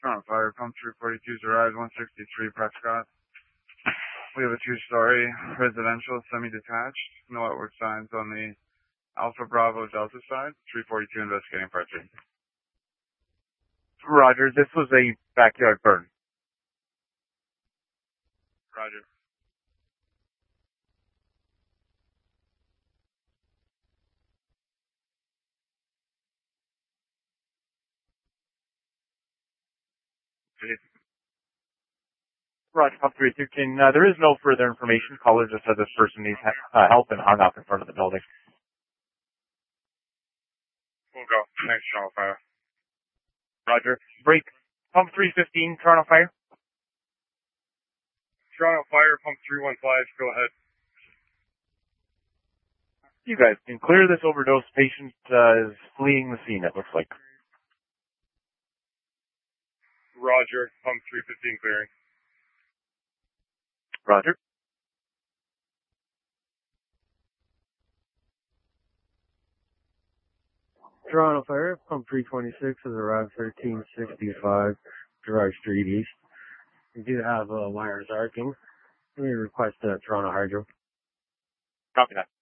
Fire, pump 342's arrived, 163 Prescott. We have a two-story residential, semi-detached. No outward signs on the Alpha Bravo Delta side. 342 investigating party. Roger, this was a backyard burn. Roger. Roger, pump 313. There is no further information. Caller just said this person needs help and hung up in front of the building. We'll go. Next Toronto Fire. Roger. Break. Pump 315, Toronto Fire. Toronto Fire, pump 315, go ahead. You guys can clear this overdose patient is fleeing the scene, it looks like. Roger, pump 315 clearing. Roger. Toronto Fire, pump 326 has arrived 1365 Gerard Street East. We do have wires arcing. We request Toronto Hydro. Copy that.